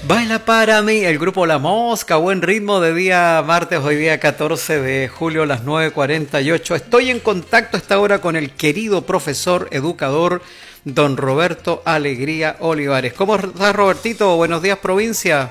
Baila para mí, el grupo La Mosca, buen ritmo de día martes, hoy día 14 de julio a las 9:48. Estoy en contacto a esta hora con el querido profesor, educador, don Roberto Alegría Olivares. ¿Cómo estás, Robertito? Buenos días, provincia.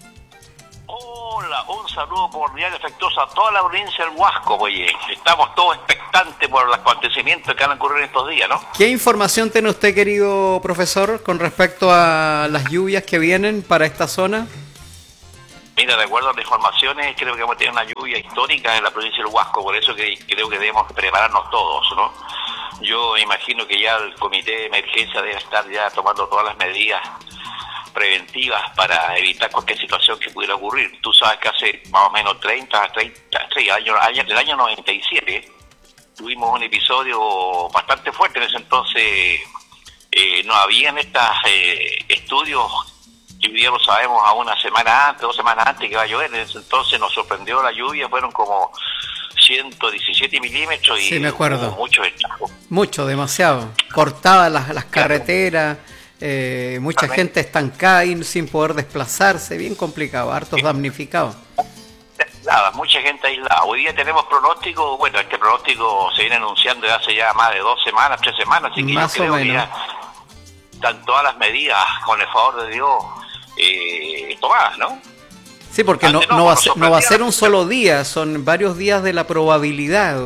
Hola, un saludo cordial y afectuoso a toda la provincia del Huasco, oye. Estamos todos expectantes por los acontecimientos que van a ocurrir estos días, ¿no? ¿Qué información tiene usted, querido profesor, con respecto a las lluvias que vienen para esta zona? Mira, de acuerdo a las informaciones, creo que vamos a tener una lluvia histórica en la provincia del Huasco, por eso que creo que debemos prepararnos todos, ¿no? Yo imagino que ya el comité de emergencia debe estar ya tomando todas las medidas preventivas para evitar cualquier situación que pudiera ocurrir. Tú sabes que hace más o menos 30 el año 97, tuvimos un episodio bastante fuerte. En ese entonces no habían estos estudios que hoy día lo sabemos a una semana antes, 2 semanas antes que va a llover. En ese entonces nos sorprendió la lluvia, fueron como 117 milímetros y sí, me acuerdo. Mucho estrago. Mucho, demasiado. Cortadas las carreteras, mucha gente estancada y sin poder desplazarse, bien complicado, hartos damnificados. Nada, mucha gente aislada. Hoy día tenemos pronóstico, bueno, este pronóstico se viene anunciando desde hace ya más de 2 semanas, 3 semanas, así que más yo creo que ya están todas las medidas, con el favor de Dios, tomadas, ¿no? Sí, porque no va a ser un solo día, son varios días de la probabilidad.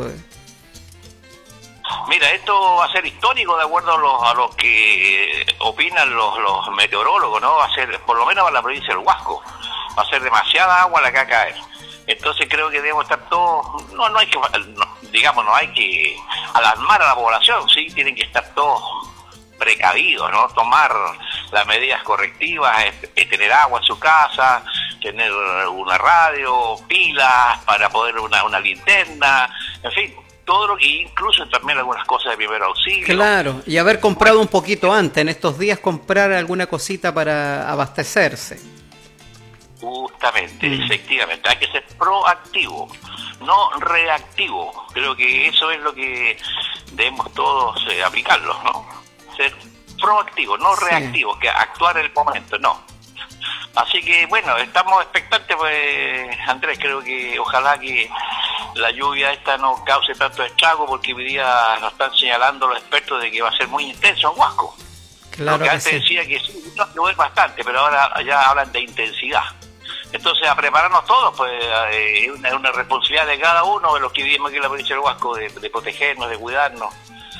Mira, esto va a ser histórico de acuerdo a lo que opinan los meteorólogos, ¿no? Va a ser, por lo menos para la provincia del Huasco, va a ser demasiada agua la que va a caer. Entonces creo que debemos estar todos, no hay que alarmar a la población, sí, tienen que estar todos precavidos, ¿no? Tomar las medidas correctivas, tener agua en su casa, tener una radio, pilas para poder una linterna, en fin, todo lo que incluso también algunas cosas de primer auxilio. Claro, y haber comprado un poquito antes, en estos días comprar alguna cosita para abastecerse. Justamente, efectivamente, hay que ser proactivo, no reactivo. Creo que eso es lo que debemos todos aplicarlo, ¿no? Ser proactivo, no reactivo, que actuar en el momento, no. Así que, bueno, estamos expectantes, pues, Andrés, creo que ojalá que la lluvia esta no cause tanto estrago, porque hoy día nos están señalando los expertos de que va a ser muy intenso en Huasco. Claro. Lo que antes decía que sí, no, llover bastante, pero ahora ya hablan de intensidad. Entonces, a prepararnos todos, pues es una responsabilidad de cada uno de los que vivimos aquí en la provincia del Huasco, de protegernos, de cuidarnos.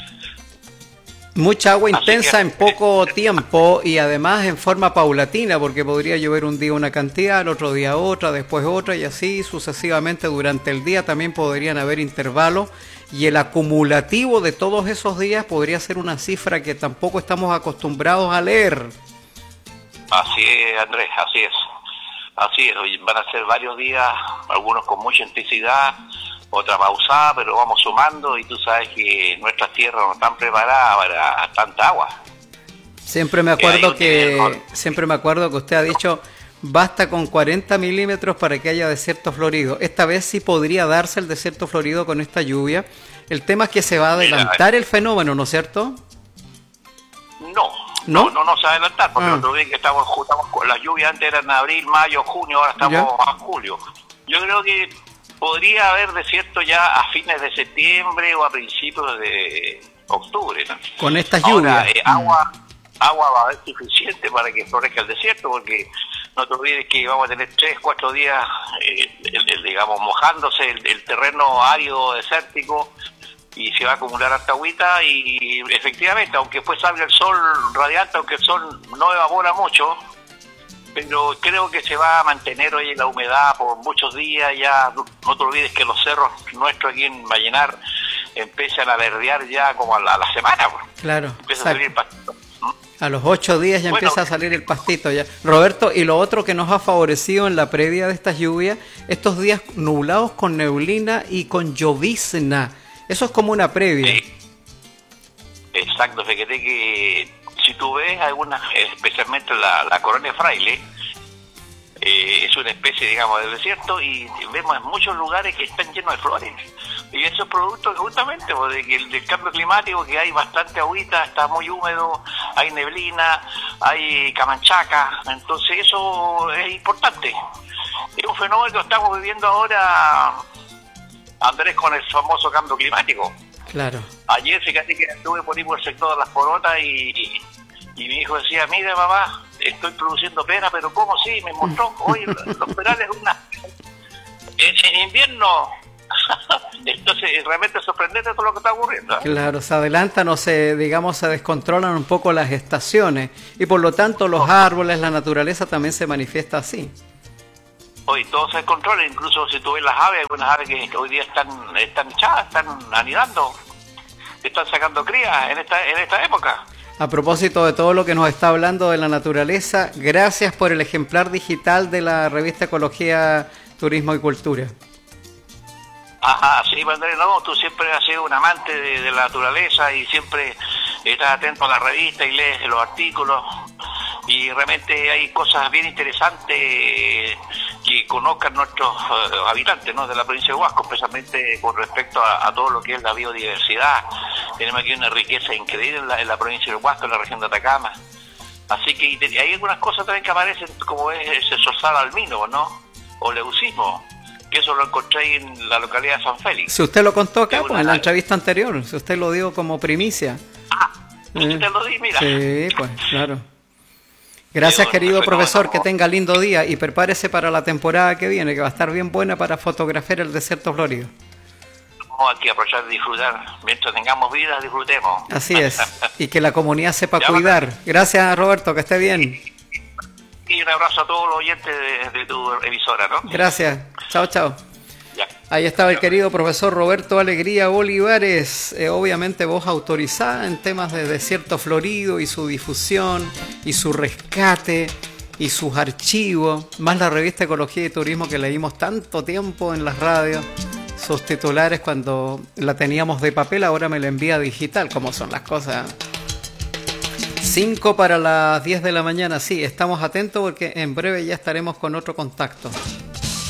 Mucha agua intensa en poco tiempo y además en forma paulatina, porque podría llover un día una cantidad, el otro día otra, después otra y así sucesivamente durante el día. También podrían haber intervalos y el acumulativo de todos esos días podría ser una cifra que tampoco estamos acostumbrados a leer. Así es, Andrés, así es. Así es, van a ser varios días, algunos con mucha intensidad, otras pausadas, pero vamos sumando y tú sabes que nuestras tierras no están preparadas para tanta agua. Siempre me acuerdo que usted ha dicho basta con 40 milímetros para que haya desierto florido. Esta vez sí podría darse el desierto florido con esta lluvia. El tema es que se va a adelantar el fenómeno, ¿no es cierto? No se va a adelantar, porque nosotros que estamos con las lluvias, antes eran abril, mayo, junio, ahora estamos en julio. Yo creo que podría haber desierto ya a fines de septiembre o a principios de octubre, ¿no? Con estas lluvias. Agua va a haber suficiente para que florezca el desierto, porque no te olvides que vamos a tener 3-4 días, digamos, mojándose el terreno árido, desértico, y se va a acumular harta agüita y efectivamente, aunque después salga el sol radiante, aunque el sol no evapora mucho, pero creo que se va a mantener hoy la humedad por muchos días. Ya no te olvides que los cerros nuestros aquí en Vallenar empiezan a verdear ya como a la semana. Claro, empieza a salir el pastito. A los 8 días ya empieza a salir el pastito ya. Roberto, y lo otro que nos ha favorecido en la previa de estas lluvias, estos días nublados con neblina y con llovizna. Eso es como una previa. Sí. Exacto, fíjate que si tú ves algunas, especialmente la colonia Fraile, es una especie, digamos, de desierto, y vemos en muchos lugares que están llenos de flores. Y esos productos justamente pues, del cambio climático, que hay bastante agüita, está muy húmedo, hay neblina, hay camanchaca, entonces eso es importante. Es un fenómeno que estamos viviendo ahora, Andrés, con el famoso cambio climático. Claro. Ayer fíjate que estuve por ahí por el sector de Las Corotas y mi hijo decía, mire mamá, estoy produciendo pera, pero ¿cómo? Sí, me mostró, hoy los perales en invierno. Entonces realmente es sorprendente todo lo que está ocurriendo. Claro, se adelantan o se descontrolan un poco las estaciones y por lo tanto los árboles, la naturaleza también se manifiesta así. Hoy todo se descontrola, incluso si tú ves las aves, algunas aves que hoy día están echadas, están anidando, están sacando crías en esta época. A propósito de todo lo que nos está hablando de la naturaleza, gracias por el ejemplar digital de la revista Ecología, Turismo y Cultura. Ajá, sí, Andrés, no, tú siempre has sido un amante de la naturaleza y siempre estás atento a la revista y lees los artículos y realmente hay cosas bien interesantes que conozcan nuestros habitantes, ¿no?, de la provincia de Huasco, especialmente con respecto a todo lo que es la biodiversidad. Tenemos aquí una riqueza increíble en la provincia de Huasco, en la región de Atacama. Así que hay algunas cosas también que aparecen, como es ese zorzal albino, ¿no?, o leucismo, que eso lo encontré en la localidad de San Félix. Si usted lo contó acá, pues en la entrevista anterior, si usted lo dio como primicia. Usted lo di, mira. Sí, pues, claro. Gracias, querido profesor, que tenga lindo día y prepárese para la temporada que viene, que va a estar bien buena para fotografiar el desierto florido. Vamos aquí a aprovechar de disfrutar. Mientras tengamos vida, disfrutemos. Así es, y que la comunidad sepa cuidar. Gracias, Roberto, que esté bien. Y un abrazo a todos los oyentes de tu emisora, ¿no? Gracias. Chao, chao. Ya. Ahí estaba el querido profesor Roberto Alegría Olivares, obviamente voz autorizada en temas de desierto florido y su difusión y su rescate y sus archivos, más la revista Ecología y Turismo que leímos tanto tiempo en las radios, sus titulares cuando la teníamos de papel, ahora me la envía digital, como son las cosas. 5 para las 10 de la mañana, sí, estamos atentos porque en breve ya estaremos con otro contacto.